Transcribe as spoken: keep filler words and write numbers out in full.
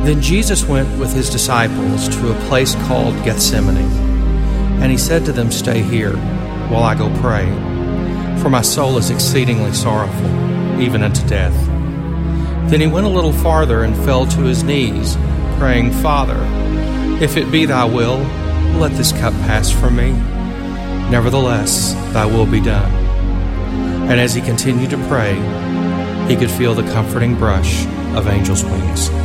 Then Jesus went with his disciples to a place called Gethsemane, and he said to them, "Stay here, while I go pray, for my soul is exceedingly sorrowful, even unto death." Then he went a little farther and fell to his knees, praying, "Father, if it be thy will, let this cup pass from me. Nevertheless, thy will be done." And as he continued to pray, he could feel the comforting brush of angels' wings.